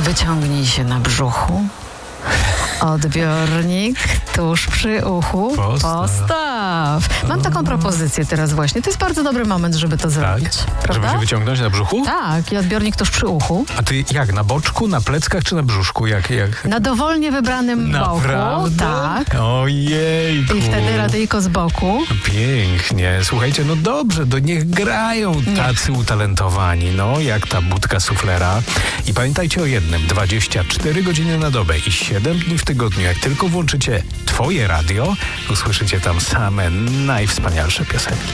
Wyciągnij się na brzuchu. Odbiornik tuż przy uchu. Postaw. Mam taką propozycję teraz właśnie. To jest bardzo dobry moment, żeby to zrobić. Prawda? Żeby się wyciągnąć na brzuchu? Tak, i odbiornik tuż przy uchu. A ty jak? Na boczku, na pleckach czy na brzuszku? Jak? Na dowolnie wybranym boku. Naprawdę? Tak. Ojejku. I wtedy radyjko z boku. Pięknie. Słuchajcie, no dobrze, niech grają tacy utalentowani, jak ta budka suflera. I pamiętajcie o jednym, 24 godziny na dobę i 7 dni w tygodniu. Jak tylko włączycie Twoje radio, usłyszycie tam same najwspanialsze piosenki.